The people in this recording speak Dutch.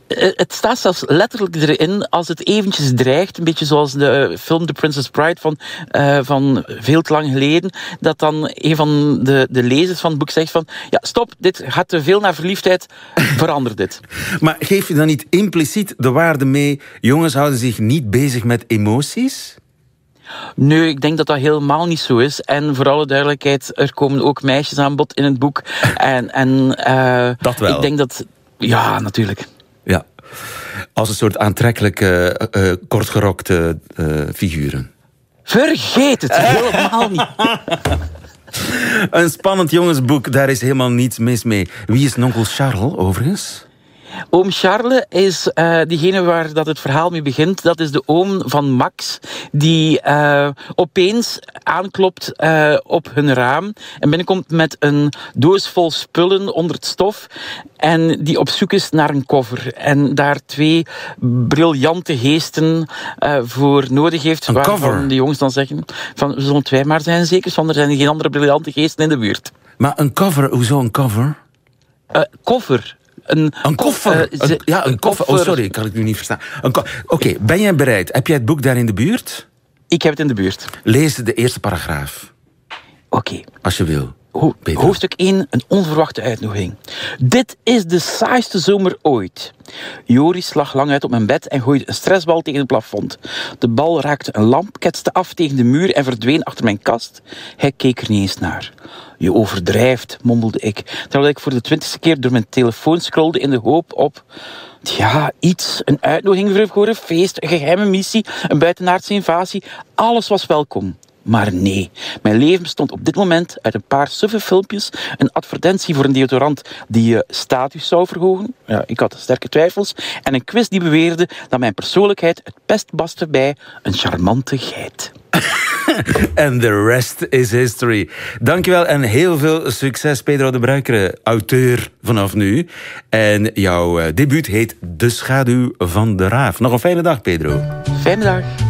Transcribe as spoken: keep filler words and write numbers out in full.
Het staat zelfs letterlijk erin als het eventjes dreigt, een beetje zoals de film The Princess Bride van, uh, van veel te lang geleden, dat dan een van de, de lezers van het boek zegt van, ja, stop, dit gaat te veel naar verliefdheid, verander dit. Maar geef je dan niet impliciet de waarde mee, jongens houden zich niet bezig met emoties? Nee, ik denk dat dat helemaal niet zo is. En voor alle duidelijkheid, er komen ook meisjes aan bod in het boek. En, en uh, dat wel. Ik denk dat... Ja, natuurlijk. Ja, als een soort aantrekkelijke, uh, uh, kortgerokte uh, figuren. Vergeet het, helemaal niet. Een spannend jongensboek, daar is helemaal niets mis mee. Wie is nonkel Charles, overigens? Oom Charles is uh, diegene waar dat het verhaal mee begint. Dat is de oom van Max, die uh, opeens aanklopt uh, op hun raam en binnenkomt met een doos vol spullen onder het stof en die op zoek is naar een koffer. En daar twee briljante geesten uh, voor nodig heeft. Een waarvan de jongens dan zeggen, van, zullen het wij maar zijn zeker, want er zijn geen andere briljante geesten in de buurt. Maar een cover, hoezo een cover? Uh, koffer. Een, een koffer? Uh, een, ja, een, een koffer. koffer. Oh, sorry, kan ik nu niet verstaan. Ko- Oké, okay, ben jij bereid? Heb jij het boek daar in de buurt? Ik heb het in de buurt. Lees de eerste paragraaf. Oké. Okay. Als je wil. Ho- hoofdstuk één, een onverwachte uitnodiging. Dit is de saaiste zomer ooit. Joris lag lang uit op mijn bed en gooide een stressbal tegen het plafond. De bal raakte een lamp, ketste af tegen de muur en verdween achter mijn kast. Hij keek er niet eens naar. Je overdrijft, mompelde ik, terwijl ik voor de twintigste keer door mijn telefoon scrolde in de hoop op... Ja, iets, een uitnodiging voor een feest, een geheime missie, een buitenaardse invasie. Alles was welkom. Maar nee, mijn leven bestond op dit moment uit een paar suffe filmpjes, een advertentie voor een deodorant die je status zou verhogen. Ja, ik had sterke twijfels. En een quiz die beweerde dat mijn persoonlijkheid het best paste bij een charmante geit. And the rest is history. Dankjewel en heel veel succes, Pedro de Bruikere, auteur vanaf nu. En jouw debuut heet De Schaduw van de Raaf. Nog een fijne dag, Pedro. Fijne dag.